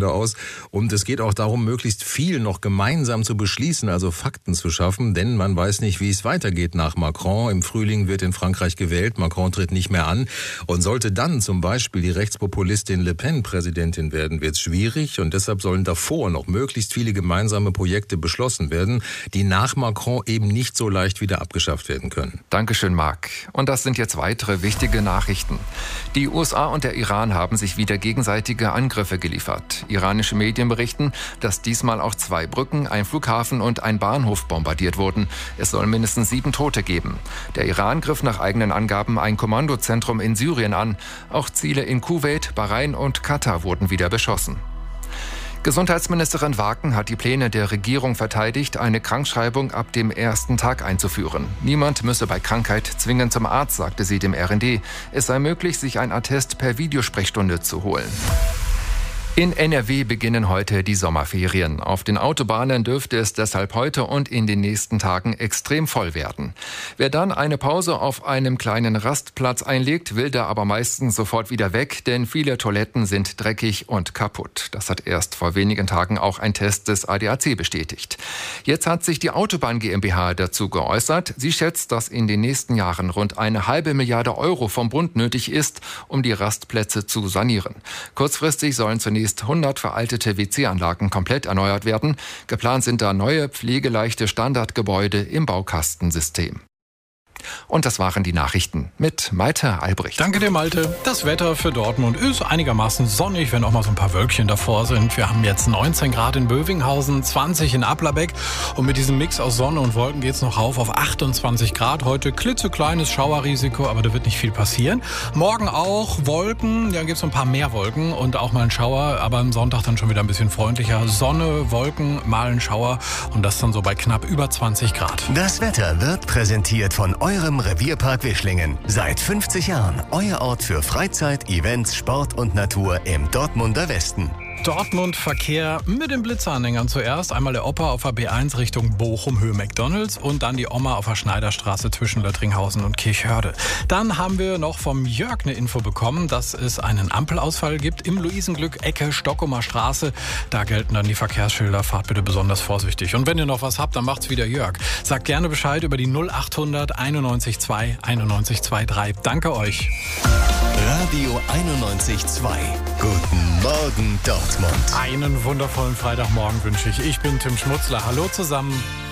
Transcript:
hervorragende aus. Und es geht auch darum, möglichst viel noch gemeinsam zu beschließen, also Fakten zu schaffen, denn man weiß nicht, wie es weitergeht nach Macron. Im Frühling wird in Frankreich gewählt, Macron tritt nicht mehr an. Und sollte dann zum Beispiel die Rechtspopulistin Le Pen Präsidentin werden, wird es schwierig. Und deshalb sollen davor noch möglichst viele gemeinsame Projekte beschlossen werden, die nach Macron eben nicht so leicht wieder abgeschafft werden können. Dankeschön, Marc. Und das sind jetzt weitere wichtige Nachrichten. Die USA und der Iran haben sich wieder gegenseitige Angriffe geliefert. Iranische Medien berichten, dass diesmal auch 2 Brücken, ein Flughafen und ein Bahnhof bombardiert wurden. Es soll mindestens 7 Tote geben. Der Iran griff nach eigenen Angaben ein Kommandozentrum in Syrien an. Auch Ziele in Kuwait, Bahrain und Katar wurden wieder beschossen. Gesundheitsministerin Waken hat die Pläne der Regierung verteidigt, eine Krankschreibung ab dem ersten Tag einzuführen. Niemand müsse bei Krankheit zwingend zum Arzt, sagte sie dem RND. Es sei möglich, sich ein Attest per Videosprechstunde zu holen. In NRW beginnen heute die Sommerferien. Auf den Autobahnen dürfte es deshalb heute und in den nächsten Tagen extrem voll werden. Wer dann eine Pause auf einem kleinen Rastplatz einlegt, will da aber meistens sofort wieder weg, denn viele Toiletten sind dreckig und kaputt. Das hat erst vor wenigen Tagen auch ein Test des ADAC bestätigt. Jetzt hat sich die Autobahn GmbH dazu geäußert. Sie schätzt, dass in den nächsten Jahren rund 1,5 Milliarde Euro vom Bund nötig ist, um die Rastplätze zu sanieren. Kurzfristig sollen zunächst 100 veraltete WC-Anlagen komplett erneuert werden. Geplant sind da neue, pflegeleichte Standardgebäude im Baukastensystem. Und das waren die Nachrichten mit Malte Albrecht. Danke dir, Malte. Das Wetter für Dortmund ist einigermaßen sonnig, wenn auch mal so ein paar Wölkchen davor sind. Wir haben jetzt 19 Grad in Bövinghausen, 20 in Applerbeck. Und mit diesem Mix aus Sonne und Wolken geht es noch rauf auf 28 Grad. Heute klitzekleines Schauerrisiko, aber da wird nicht viel passieren. Morgen auch Wolken, ja, gibt es ein paar mehr Wolken und auch mal ein Schauer. Aber am Sonntag dann schon wieder ein bisschen freundlicher. Sonne, Wolken, mal ein Schauer. Und das dann so bei knapp über 20 Grad. Das Wetter wird präsentiert von eurem Revierpark Wischlingen. Seit 50 Jahren euer Ort für Freizeit, Events, Sport und Natur im Dortmunder Westen. Dortmund Verkehr mit den Blitzeranhängern zuerst. Einmal der Opa auf der B1 Richtung Bochum, Höhe McDonalds und dann die Oma auf der Schneiderstraße zwischen Löttringhausen und Kirchhörde. Dann haben wir noch vom Jörg eine Info bekommen, dass es einen Ampelausfall gibt im Luisenglück, Ecke Stockumer Straße. Da gelten dann die Verkehrsschilder, fahrt bitte besonders vorsichtig. Und wenn ihr noch was habt, dann macht's wieder Jörg. Sagt gerne Bescheid über die 0800 91 2 91 23. Danke euch. Radio 91.2. Guten Morgen, Dortmund. Einen wundervollen Freitagmorgen wünsche ich. Ich bin Tim Schmutzler. Hallo zusammen.